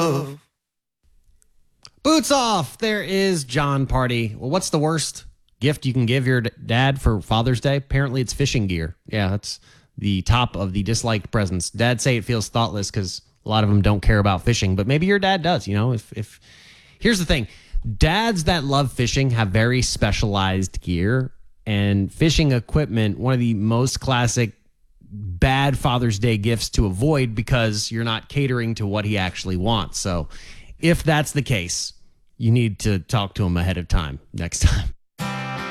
love. Boots off. There is John Party. Well, what's the worst gift you can give your dad for Father's Day? Apparently it's fishing gear. Yeah, that's the top of the disliked presents. Dads say it feels thoughtless because a lot of them don't care about fishing, but maybe your dad does. You know, if here's the thing. Dads that love fishing have very specialized gear and fishing equipment, one of the most classic bad Father's Day gifts to avoid because you're not catering to what he actually wants. So if that's the case, you need to talk to him ahead of time next time.